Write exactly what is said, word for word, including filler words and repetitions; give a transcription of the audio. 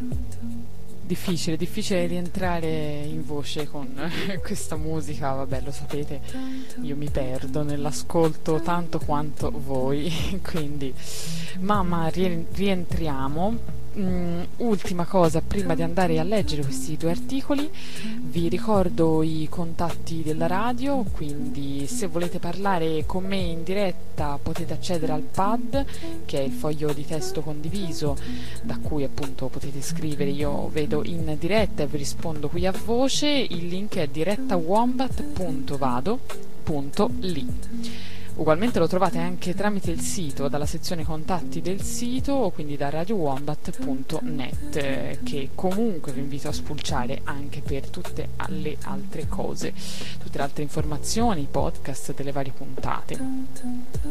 Difficile, difficile rientrare in voce con questa musica, vabbè, lo sapete, io mi perdo nell'ascolto tanto quanto voi, quindi, ma, ma rie- rientriamo. Mm, ultima cosa, prima di andare a leggere questi due articoli, vi ricordo i contatti della radio, quindi se volete parlare con me in diretta potete accedere al pad, che è il foglio di testo condiviso, da cui appunto potete scrivere, io vedo in diretta e vi rispondo qui a voce. Il link è direttawombat punto vado punto li. Ugualmente lo trovate anche tramite il sito, dalla sezione contatti del sito, quindi da radio wombat punto net, eh, che comunque vi invito a spulciare anche per tutte le altre cose, tutte le altre informazioni, podcast delle varie puntate.